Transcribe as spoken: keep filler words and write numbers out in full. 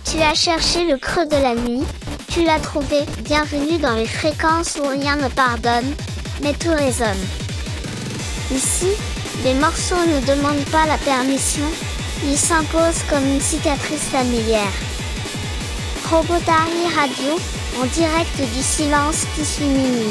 Tu as cherché le creux de la nuit, tu l'as trouvé. Bienvenue dans les fréquences où rien ne pardonne, mais tout résonne. Ici, les morceaux ne demandent pas la permission, ils s'imposent comme une cicatrice familière. Robotari Radio, en direct du silence qui suit minuit.